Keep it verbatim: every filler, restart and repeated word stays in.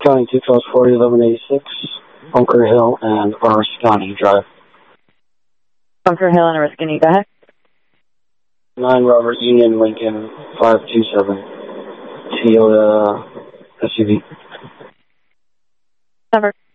County two twelve forty eleven eighty-six, Bunker Hill and Oriskany Drive. Bunker Hill and Oriskany, go ahead. nine Robert Union Lincoln five two seven, Toyota S U V. Number.